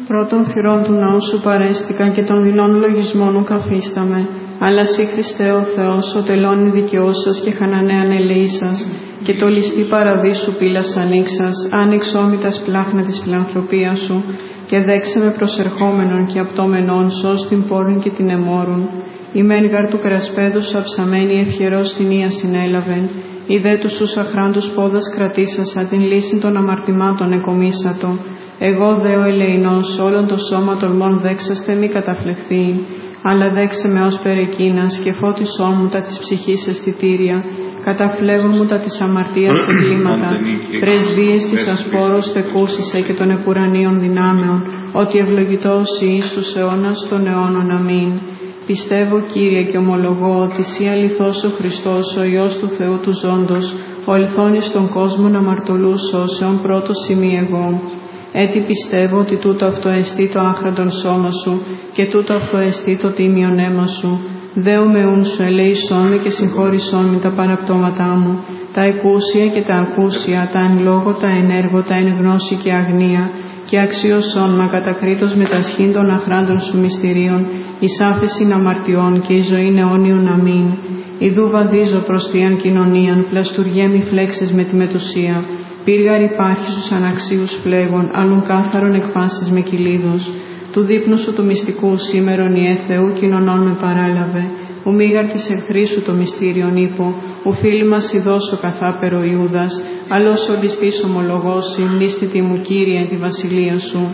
Πρώτων θυρών του ναού σου παρέστηκα και των δεινών λογισμών ουκ αφίσταμε. Αλλά σύ Χριστέ ο Θεός, ο τελώνη δικαιώσας και χανανέαν ελεήσας, και το ληστή παραδείσου πύλας ανοίξας, άνοιξόμητας πλάχνα της φιλανθρωπίας σου, και δέξε με προσερχόμενον και απτόμενον σως την πόρην και την εμόρουν. Η μέγαρ του περασπέδους αψαμένη ευχερός την ία συνέλαβεν, η δε τους ους αχράντους πόδας κρατήσασα, την λύση των αμαρτημάτων εκομίσατο. Εγώ δε ο ελεηνός όλον το σώμα τολμών δέξαστε μη καταφλεχθεί, αλλά δέξε με ως περεκείνας και φώτισόν μου τα της ψυχής αισθητήρια, καταφλέγουν μου τα της αμαρτίας εγκλήματα, πρεσβείες της ασπόρος τεκούσισε και των επουρανίων δυνάμεων, ότι ευλογητός Ιησούς αιώνας των αιώνων αμήν. Πιστεύω, Κύριε, και ομολογώ ότι Συ αληθώς ο Χριστός, ο Υιός του Θεού του ζώντος, ο αληθώνης των κόσμων αμαρτωλούς σώσεων πρώτος ημί εγώ. Έτσι πιστεύω ότι τούτο αυτό εστί το άχραντον σώμα σου και τούτο αυτό εστί το τίμιον αίμα σου. Δέου με ούν σου ελέησόν με και συγχώρησόν με τα παραπτώματά μου, τα εκούσια και τα ακούσια, τα εν λόγω, τα εν έργο, τα εν γνώση και αγνία, και αξίωσόν μα κατακρίτως με τα σχήν των αχράντων σου μυστηρίων, εις άφεσιν αμαρτιών και η ζωήν αιώνιον αμήν. Ιδού βαδίζω προς θείαν κοινωνίαν, πλαστουργέ μη φλέξες με τη μετουσία. Πύργαρ υπάρχει στους αναξίους φλέγων, άλλουν κάθαρον εκφάσεις με κυλίδος. Του δείπνου σου του μυστικού σήμερον Ιε Θεού κοινωνών με παράλαβε. Ου μήγαρ της εχθρής σου το μυστήριον ύπο, ου φίλοι μας ειδώσω καθάπερο Ιούδας, αλλός ο ληστής ομολογός, υμνίστητη μου Κύριε εν τη βασιλεία σου.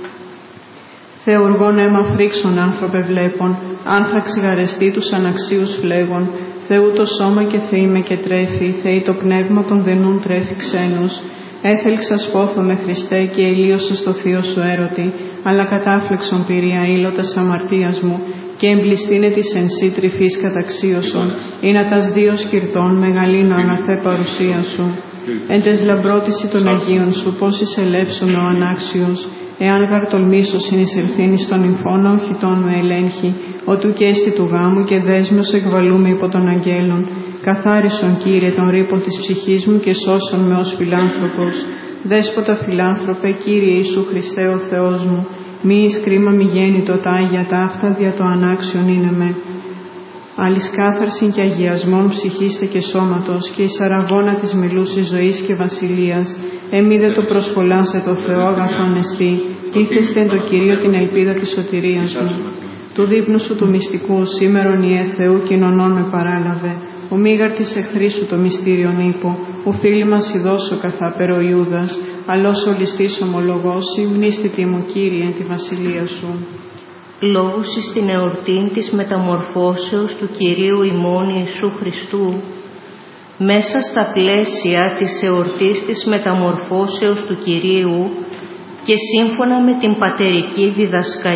Θεουργών αίμα φρίξον άνθρωπε βλέπων, άνθραξ σιγαρεστή τους αναξίους φλέγων, Θεού το σώμα και Θεή με και τρέφει, Θεή το πνεύμα των δενούν τρέφει ξένους. Έθελξα σπόθο με Χριστέ και ελίωσα στο θείο σου έρωτη, αλλά κατάφλεξον πυρία ήλωτας αμαρτίας μου, και εμπληστήνε της εν σύ τρυφής καταξίωσον, ή να τας δύο σκυρτών μεγαλύνω αναρθέ παρουσία σου. Εν τες λαμπρότηση των Αγίων σου, πώς εισελεύσομαι ο ανάξιος, εάν γαρ τολμήσω συνεισελθήν εις τον υμφώνα οχητών με ελέγχει, οτού και έστι του γάμου και δέσμιος εκβαλούμε υπό των αγγέλων. Καθάρισον, Κύριε, τον ρήπον της ψυχής μου και σώσον με ως φιλάνθρωπος. Δέσποτα φιλάνθρωπε, Κύριε Ιησού Χριστέ ο Θεός μου, μη εις κρίμα μη γέννητο τα Άγια ταύτα δια το ανάξιον είναι με. Άλλης κάθαρσιν και αγιασμών ψυχήστε και σώματος και εις αραγώνα της μιλούσης ζωής και βασιλείας, εμεί δε το προσχολάσε το Θεό αγαθόν εστί, ήθεστε εν το Κυρίο την ελπίδα της σωτηρίας σου. Του δείπνου σου του μυστικού σήμερον Ιε Θεού κοινωνών με παράλαβε, ο μήγαρ της εχθρής σου το μυστήριον ύπο, ο φίλοι μας ειδώσω καθάπερο Ιούδας, αλλός ο ληστής ομολογός, υμνίστητη μου Κύριε εν τη βασιλεία σου. Λόγους εις την εορτήν της μεταμορφώσεως του Κυρίου ημών Ιησού Χριστού, μέσα στα πλαίσια της εορτής της μεταμορφώσεως του Κυρίου και σύμφωνα με την πατερική διδασκαλία